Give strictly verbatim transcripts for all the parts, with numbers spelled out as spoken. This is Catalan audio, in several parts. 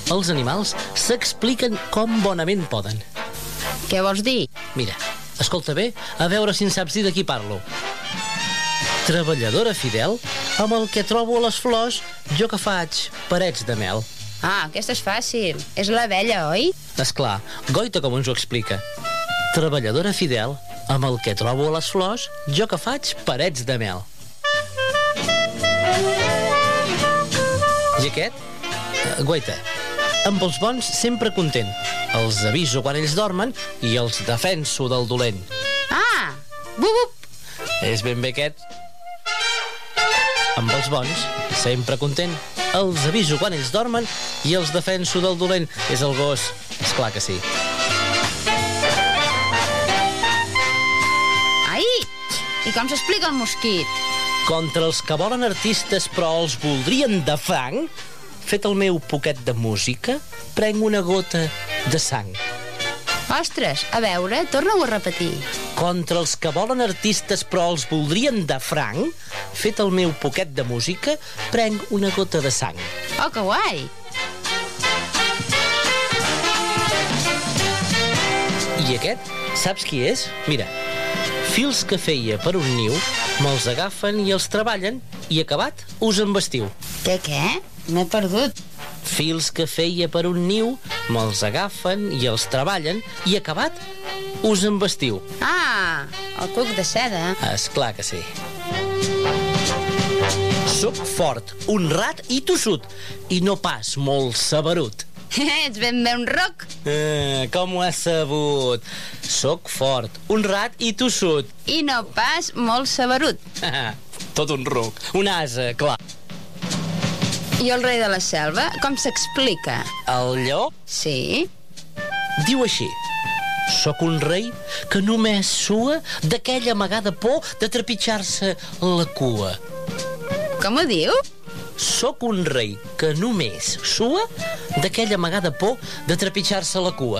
els animals s'expliquen com bonament poden. Què vols dir? Mira, escolta bé, a veure si en saps dir de qui parlo. Treballadora fidel, amb el que trobo a les flors, jo que faig parets de mel. Ah, aquesta és fàcil. És l'abella, oi? Esclar, goita com ens ho explica. Treballadora fidel, amb el que trobo a les flors, jo que faig parets de mel. I aquest? Uh, goita, amb els bons sempre content. Els aviso quan ells dormen i els defenso del dolent. Ah! Bup, bup! És ben bé aquest. Amb els bons, sempre content. Els aviso quan ells dormen i els defenso del dolent. És el gos. Esclar que sí. Ai! I com s'explica el mosquit? Contra els que volen artistes però els voldrien de franc, fet el meu poquet de música, prenc una gota de sang. Ostres, a veure, torna-ho a repetir. Contra els que volen artistes però els voldrien de franc, fet el meu poquet de música, prenc una gota de sang. Oh, que guai! I aquest, saps qui és? Mira, fils que feia per un niu, me'ls agafen i els treballen i acabat us embestiu. Què, què? M'he perdut. Fils que feia per un niu, me'ls agafen i els treballen i acabat us embestiu. Ah, el cuc de seda. Esclar que sí. Soc fort, honrat i tossut, i no pas molt saberut. Ets ben bé un roc. Eh, com ho has sabut? Soc fort, honrat i tossut. I no pas molt saberut. Tot un ruc, un ase, clar. I el rei de la selva, com s'explica? El lleó Sí? diu així: soc un rei que només sua d'aquella amagada por de trepitjar-se la cua. Com ho diu? Soc un rei que només sua d'aquella amagada por de trepitjar-se la cua.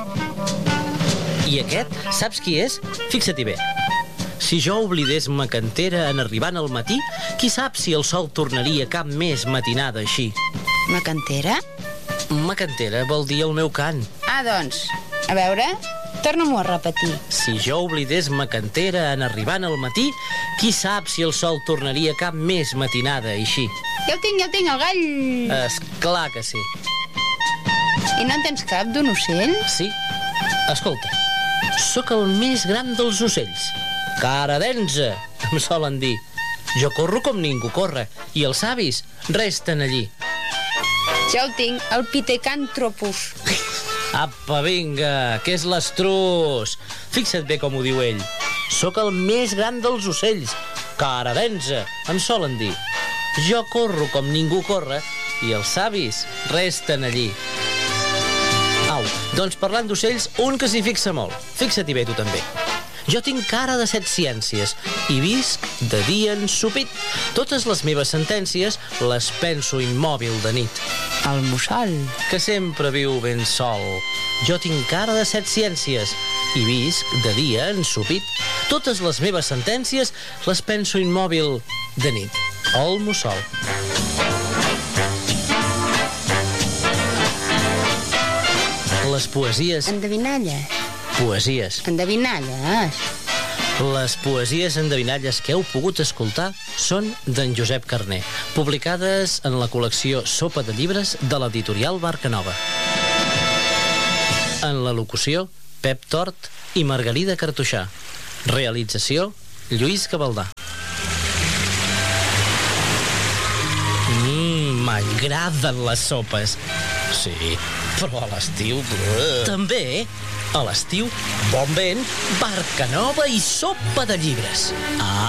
I aquest, saps qui és? Fixa-t'hi bé. Si jo oblidés ma cantera en arribant al matí, qui sap si el sol tornaria cap més matinada així. Ma cantera? Ma cantera vol dir el meu cant. Ah, doncs, a veure, torna-m'ho a repetir. Si jo oblidés ma cantera en arribant al matí, qui sap si el sol tornaria cap més matinada així. Ja ho tinc, ja ho tinc, el gall! Esclar que sí. I no en tens cap d'un ocell? Sí. Escolta, sóc el més gran dels ocells. Cara d'enze, em solen dir. Jo corro com ningú corre, i els savis resten allí. Ja ho tinc, el pitecàntropus. Apa, vinga, que és l'estrus. Fixa't bé com ho diu ell. Sóc el més gran dels ocells. Cara d'enze, em solen dir. Jo corro com ningú corre, i els savis resten allí. Au, doncs parlant d'ocells, un que s'hi fixa molt. Fixa-t'hi bé tu també. Jo tinc cara de set ciències i visc de dia ensopit. Totes les meves sentències les penso immòbil de nit. El mussol. Que sempre viu ben sol. Jo tinc cara de set ciències i visc de dia ensopit. Totes les meves sentències les penso immòbil de nit. El mussol. Les poesies... Endevinalles. Poesies. Endevinalles. Les poesies endevinalles que heu pogut escoltar són d'en Josep Carner, publicades en la col·lecció Sopa de llibres de l'editorial Barcanova. En la locució, Pep Tort i Margarida Cartoixà. Realització, Lluís Gavaldà. Mmm, m'agraden les sopes. Sí, però a l'estiu... També, a l'estiu, bon vent, Barcanova i sopa de llibres. Ah!